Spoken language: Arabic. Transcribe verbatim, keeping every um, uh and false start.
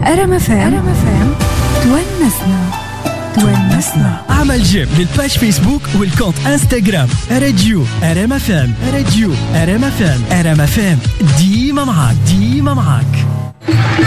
أرم فام تونسنا تونسنا. اعمل جيم للباج فيسبوك والكونت انستغرام راديو أرم فام. راديو أرم فام. أرم فام ديما معاك ديما معاك.